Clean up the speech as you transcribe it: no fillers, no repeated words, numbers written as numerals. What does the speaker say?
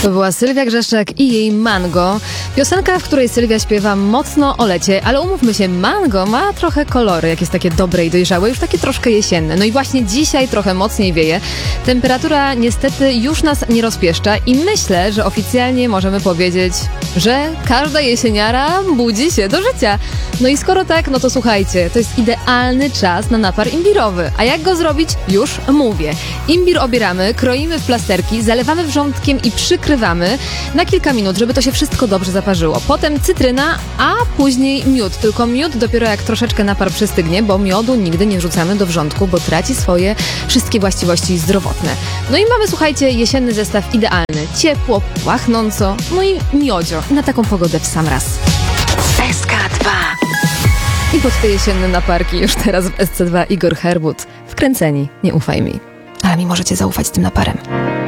To była Sylwia Grzeszczak i jej Mango. Piosenka, w której Sylwia śpiewa mocno o lecie, ale umówmy się, mango ma trochę kolory, jak jest takie dobre i dojrzałe, już takie troszkę jesienne. No i właśnie dzisiaj trochę mocniej wieje. Temperatura niestety już nas nie rozpieszcza i myślę, że oficjalnie możemy powiedzieć, że każda jesieniara budzi się do życia. No i skoro tak, no to słuchajcie, to jest idealny czas na napar imbirowy. A jak go zrobić? Już mówię. Imbir obieramy, kroimy w plasterki, zalewamy wrzątkiem i przykrywamy na kilka minut, żeby to się wszystko dobrze zaparzyło. Potem cytryna, a później miód. Tylko miód dopiero jak troszeczkę napar przystygnie, bo miodu nigdy nie wrzucamy do wrzątku, bo traci swoje wszystkie właściwości zdrowotne. No i mamy, słuchajcie, jesienny zestaw idealny. Ciepło, pachnąco, no i miodzio. Na taką pogodę w sam raz. SK2. I pod te jesienne naparki już teraz w SC2 Igor Herbut. Wkręceni, nie ufaj mi. Ale mi możecie zaufać tym naparem.